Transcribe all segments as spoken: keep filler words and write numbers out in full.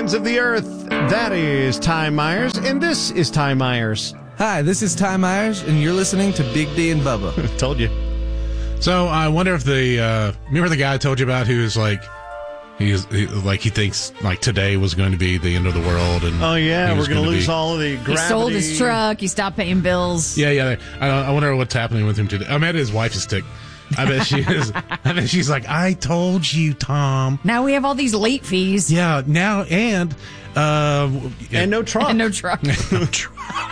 seconds of the Earth. That is Ty Myers, and this is Ty Myers. Hi, this is Ty Myers, and you're listening to Big D and Bubba. Told you. So I wonder if the uh, remember the guy I told you about who's like he's he, like he thinks like today was going to be the end of the world, and oh yeah, we're going to lose be... all of the gravity. He sold his truck. He stopped paying bills. Yeah, yeah. I, I wonder what's happening with him today. I bet his wife is sick. I bet she is. I bet she's like, I told you, Tom. Now we have all these late fees. Yeah. Now and uh, and no truck. And no truck. no truck.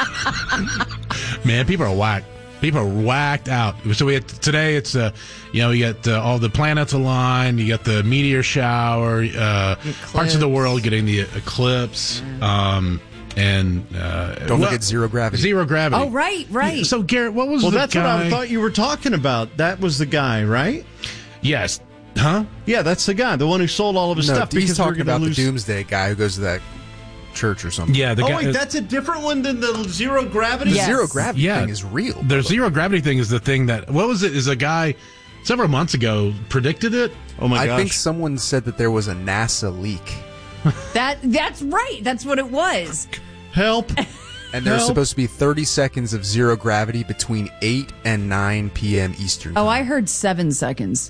Man, people are whacked. People are whacked out. So we had, today it's uh, you know, you got uh, all the planets aligned. You got the meteor shower. Uh, parts of the world getting the eclipse. Mm. Um, and uh, don't forget zero gravity. Zero gravity. Oh, right, right. So Garrett, what was well? the That's guy? what I thought you were talking about. That was the guy, right? Yes. Huh? Yeah, that's the guy, the one who sold all of his no, stuff. He's because talking about lose... the Doomsday guy who goes to that church or something. Yeah. The oh guy, wait, that's a different one than the zero gravity. The yes. zero gravity yeah. thing is real. The zero gravity thing is the thing that what was it? Is a guy several months ago predicted it? Oh my I gosh! think someone said that there was a NASA leak. That that's right. That's what it was. Help. And there's Help. supposed to be thirty seconds of zero gravity between eight and nine p.m. Eastern time. Oh, I heard seven seconds.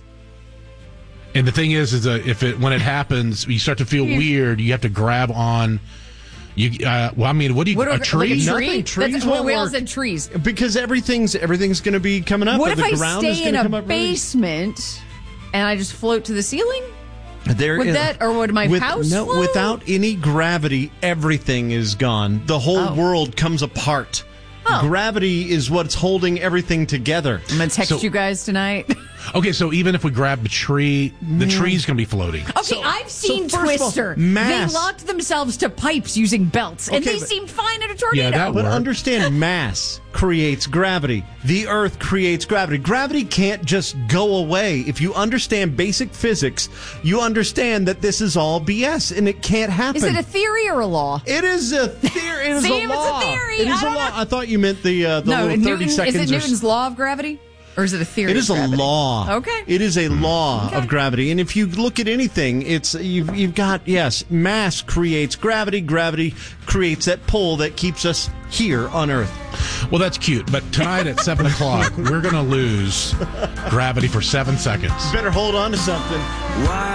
And the thing is, is uh, if it when it happens, you start to feel weird. You have to grab on. You uh, well, I mean, what do you What a are, tree? Like a Nothing. tree? Trees That's, won't we all work. said trees. Because everything's everything's going to be coming up. What if the I ground is stay in gonna a come up really- basement and I just float to the ceiling? There Would is- that, or would my with, house no, float? without any gravity, everything is gone. The whole Oh. world comes apart. Oh. Gravity is what's holding everything together. I'm going to text So- you guys tonight. Okay, so even if we grab a tree, the tree's going to be floating. Okay, So- I've so seen first of all, Twister. mass- They locked themselves to pipes using belts, and Okay, they but- seemed fine in a tornado. Yeah, that But work. understand, mass creates gravity. The Earth creates gravity. Gravity can't just go away. If you understand basic physics, you understand that this is all B S, and it can't happen. Is it a theory or a law? It is a theory. It is See, a if it's a law. theory, It is I a don't law. know. I thought you meant the uh, the no, little thirty Newton, seconds. is it or Newton's law of gravity? Or is it a theory It is of a gravity? law. Okay. It is a law Okay. of gravity. And if you look at anything, it's you've you've got yes, mass creates gravity, gravity creates that pull that keeps us here on Earth. Well, that's cute. But tonight at seven o'clock, we're going to lose gravity for seven seconds. Better hold on to something.